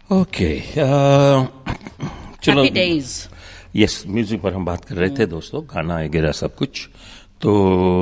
Okay चलो Happy days. Yes music पर हम बात कर रहे थे दोस्तों, गाना वगैरह सब कुछ. तो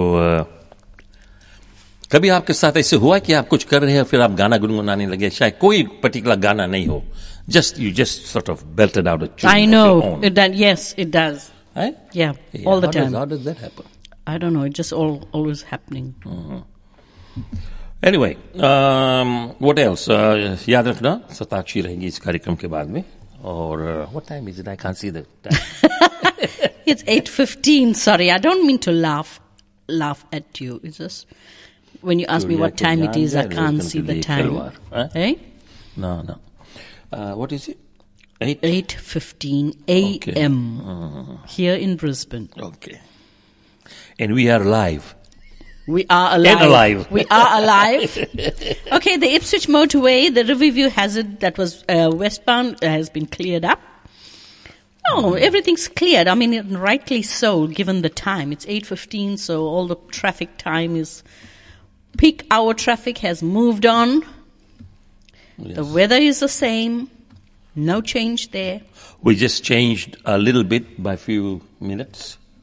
कभी आपके साथ ऐसे हुआ कि आप कुछ कर रहे हैं फिर आप गाना गुनगुनाने लगे, शायद कोई पर्टिकुलर गाना नहीं हो, you just sort of belted out a tune I of know. your own. Yes, it does. Right? Yeah, Yeah, all the how time. How does that happen? I don't know. It's just always happening. Anyway, what else? याद रखना सताक्षी रहेंगी इस कार्यक्रम के बाद में. और what time is it? I can't see the time. It's 8:15. Sorry, I don't mean to laugh at you. It's just when you ask me what time it is, I can't see the time. Hey? No. What is it? 8:15 a.m. Here in Brisbane. Okay. And we are live. We are alive. And alive. We are alive. Okay, the Ipswich motorway, the Riverview hazard that was westbound has been cleared up. Oh, everything's cleared. I mean, rightly so, given the time. It's 8:15, so all the traffic time is peak hour traffic has moved on. Yes. The weather is the same. No change there. We just changed a little bit by few minutes.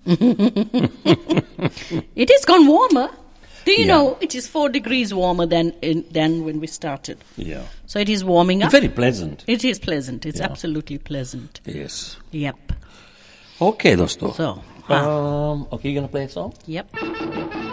It has gone warmer. Do you Yeah. know it is 4 degrees warmer than when we started? Yeah. So it is warming up. Very pleasant. It is pleasant. It's absolutely pleasant. Yes. Yep. Okay, dosto. So, Okay, you gonna play a song? yep.